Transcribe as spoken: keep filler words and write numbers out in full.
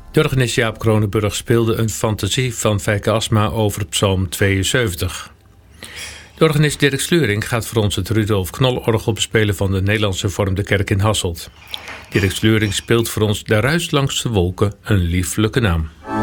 De organist Jaap Kronenburg speelde een fantasie van Fijke Asma over Psalm tweeënzeventig. De organist Dirk Sluring gaat voor ons het Rudolf Knol-orgel bespelen van de Nederlandse Hervormde Kerk in Hasselt. Dirk Sluring speelt voor ons De ruis langs de wolken, een lieflijke naam.